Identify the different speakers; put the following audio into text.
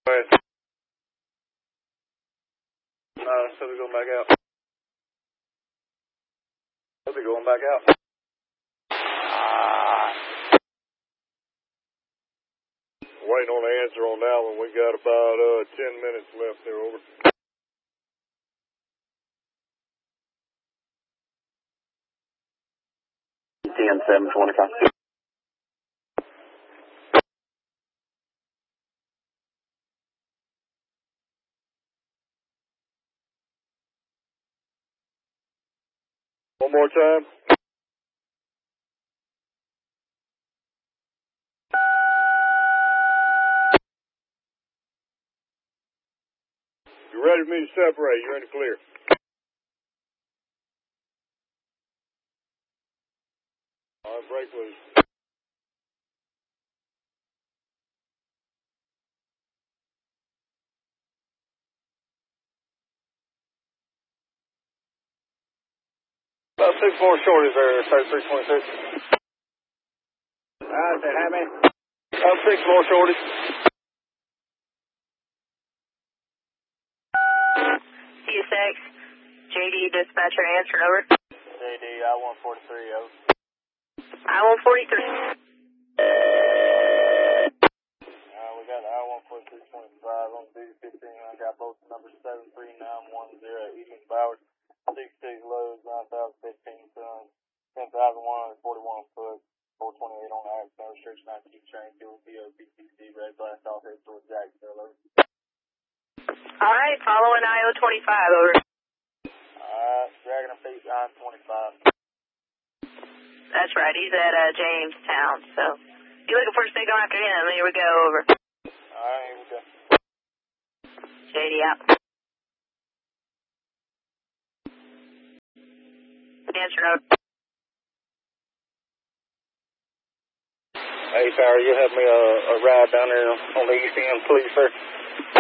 Speaker 1: So we're going back out. So we're going back out.
Speaker 2: Waiting on the answer on that one. We got about 10 minutes left there, over.
Speaker 3: 720, copy.
Speaker 2: One more time. You ready for me to separate? You're in the clear. All right, break loose.
Speaker 1: About 6 more shorties there, 3326. How many? About 6 more shorties.
Speaker 4: CSX, JD dispatcher answered, over.
Speaker 1: JD, I-143, over.
Speaker 4: I-143.
Speaker 1: We got I-14325 on duty 15. I got both numbers 73910 Eastern Bowers, 66 loads, 9,015 tons, 10,141 foot, 428 on the accident restriction, 19 train, fuel, POPTC, red blast off head towards Jacksonville, over.
Speaker 4: All right, following I-025, over.
Speaker 1: Dragging a feet behind 25.
Speaker 4: That's right, he's at Jamestown, so you looking for us to go after him? Here we go, over.
Speaker 1: Alright, here we go.
Speaker 4: JD out. Answer, over.
Speaker 1: Hey, Sarah, you have me a ride down there on the east end, please, sir?